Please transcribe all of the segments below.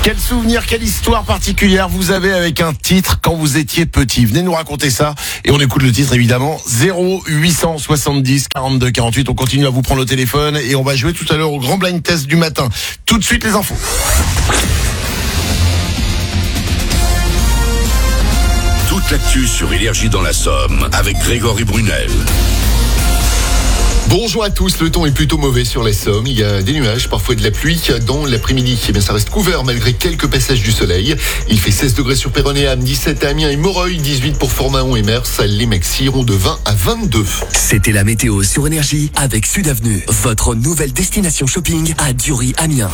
Quel souvenir, quelle histoire particulière vous avez avec un titre quand vous étiez petit? Venez nous raconter ça et on écoute le titre évidemment. 0870 42 48. On continue à vous prendre le téléphone et on va jouer tout à l'heure au grand blind test du matin. Tout de suite les infos. Toute l'actu sur Énergie dans la Somme avec Grégory Brunel. Bonjour à tous, le temps est plutôt mauvais sur la Somme. Il y a des nuages, parfois de la pluie. Dans l'après-midi, ça reste couvert malgré quelques passages du soleil. Il fait 16 degrés sur Péronne-et-Ham, 17 à Amiens et Moreuil, 18 pour Fort-Mahon et Mers. Les maxi iront de 20 à 22. C'était la météo sur Énergie avec Sud Avenue, votre nouvelle destination shopping à Dury-Amiens.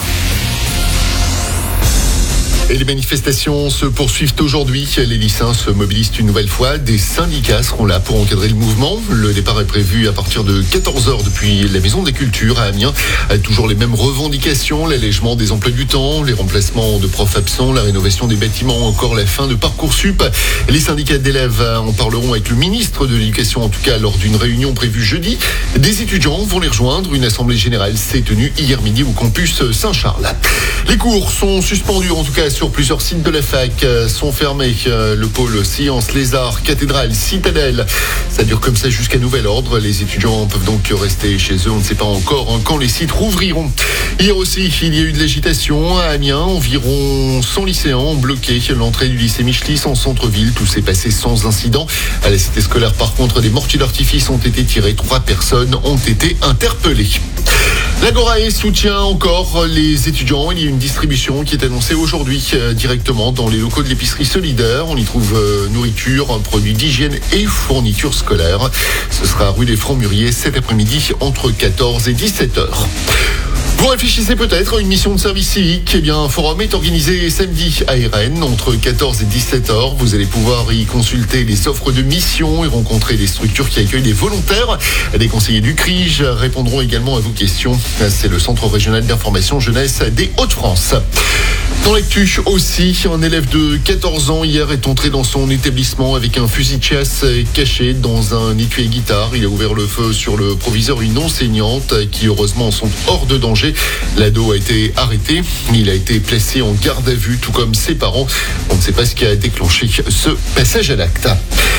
Et les manifestations se poursuivent aujourd'hui. Les lycéens se mobilisent une nouvelle fois. Des syndicats seront là pour encadrer le mouvement. Le départ est prévu à partir de 14h depuis la Maison des Cultures à Amiens. Toujours les mêmes revendications, l'allègement des emplois du temps, les remplacements de profs absents, la rénovation des bâtiments, encore la fin de Parcoursup. Les syndicats d'élèves en parleront avec le ministre de l'Éducation, en tout cas lors d'une réunion prévue jeudi. Des étudiants vont les rejoindre. Une assemblée générale s'est tenue hier midi au campus Saint-Charles. Les cours sont suspendus, en tout cas sur plusieurs sites de la fac sont fermés. Le pôle Sciences, les Arts, Cathédrale, Citadelle. Ça dure comme ça jusqu'à nouvel ordre. Les étudiants peuvent donc rester chez eux. On ne sait pas encore quand les sites rouvriront. Hier aussi, il y a eu de l'agitation à Amiens. Environ 100 lycéens ont bloqué l'entrée du lycée Michelis en centre-ville. Tout s'est passé sans incident. À la cité scolaire, par contre, des mortiers d'artifice ont été tirés. 3 personnes ont été interpellées. L'Agorae soutient encore les étudiants. Il y a une distribution qui est annoncée aujourd'hui directement dans les locaux de l'épicerie solidaire. On y trouve nourriture, produits d'hygiène et fournitures scolaires. Ce sera rue des Francs-Mûriers cet après-midi entre 14 et 17h. Vous réfléchissez peut-être à une mission de service civique. Eh bien, un forum est organisé samedi à Rennes entre 14 et 17h. Vous allez pouvoir y consulter les offres de mission et rencontrer des structures qui accueillent des volontaires. Des conseillers du CRIJ répondront également à vos questions. C'est le Centre régional d'information jeunesse des Hauts-de-France. Dans l'actu aussi, un élève de 14 ans hier est entré dans son établissement avec un fusil de chasse caché dans un étui à guitare. Il a ouvert le feu sur le proviseur et une enseignante qui heureusement sont hors de danger. L'ado a été arrêté. Il a été placé en garde à vue, tout comme ses parents. On ne sait pas ce qui a déclenché ce passage à l'acte.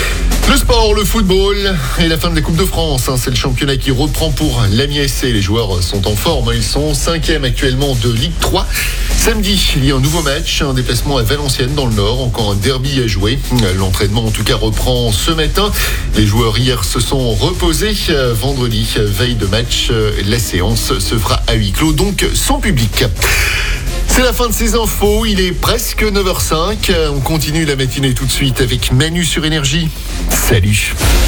Le sport, le football et la fin de la Coupe de France. C'est le championnat qui reprend pour l'Amiens. Les joueurs sont en forme. Ils sont 5e actuellement de Ligue 3. Samedi, il y a un nouveau match, un déplacement à Valenciennes dans le Nord. Encore un derby à jouer. L'entraînement en tout cas reprend ce matin. Les joueurs hier se sont reposés. Vendredi, veille de match, la séance se fera à huis clos, donc sans public. C'est la fin de ces infos, il est presque 9h05. On continue la matinée tout de suite avec Manu sur Énergie. Salut.